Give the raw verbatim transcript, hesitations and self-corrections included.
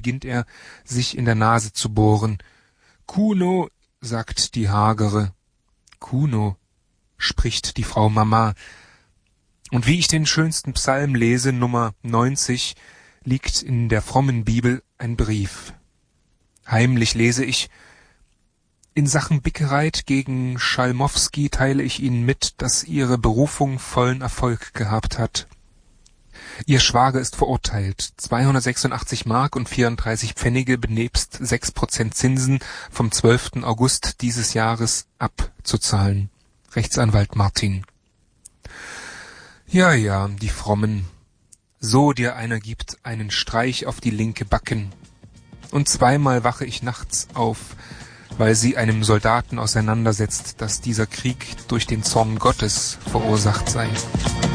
beginnt er, sich in der Nase zu bohren. »Kuno«, sagt die Hagere. »Kuno«, spricht die Frau Mama. Und wie ich den schönsten Psalm lese, Nummer neunzig, liegt in der frommen Bibel ein Brief. Heimlich lese ich: »In Sachen Bickereit gegen Schalmowski teile ich Ihnen mit, dass Ihre Berufung vollen Erfolg gehabt hat. Ihr Schwager ist verurteilt, zweihundertsechsundachtzig Mark und vierunddreißig Pfennige benebst sechs Prozent Zinsen vom zwölften August dieses Jahres abzuzahlen. Rechtsanwalt Martin.« Ja, ja, die Frommen. So dir einer gibt einen Streich auf die linke Backen. Und zweimal wache ich nachts auf, weil sie einem Soldaten auseinandersetzt, dass dieser Krieg durch den Zorn Gottes verursacht sei.